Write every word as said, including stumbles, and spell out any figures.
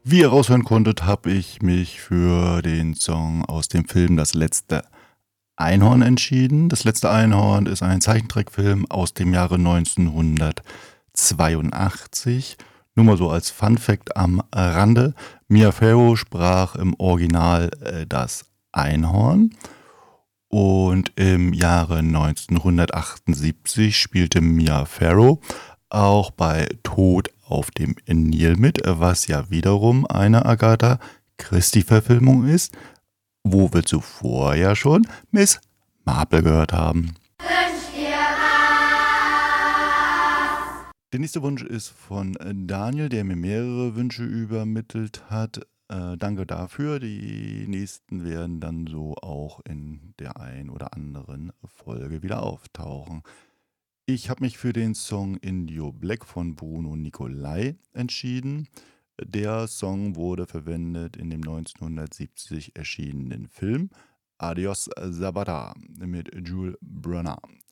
Wie ihr raushören konntet, habe ich mich für den Song aus dem Film Das letzte Einhorn entschieden. Das letzte Einhorn ist ein Zeichentrickfilm aus dem Jahre neunzehnhundertzweiundachtzig. Nur mal so als Funfact am Rande. Mia Farrow sprach im Original äh, das Einhorn. Und im Jahre neunzehnhundertachtundsiebzig spielte Mia Farrow auch bei Tod auf dem Nil mit, was ja wiederum eine Agatha Christie-Verfilmung ist, wo wir zuvor ja schon Miss Marple gehört haben. Wünscht ihr was? Der nächste Wunsch ist von Daniel, der mir mehrere Wünsche übermittelt hat. Äh, danke dafür. Die nächsten werden dann so auch in der ein oder anderen Folge wieder auftauchen. Ich habe mich für den Song Indio Black von Bruno Nicolai entschieden. Der Song wurde verwendet in dem neunzehnhundertsiebzig erschienenen Film Adios Sabata mit Jules Brenner.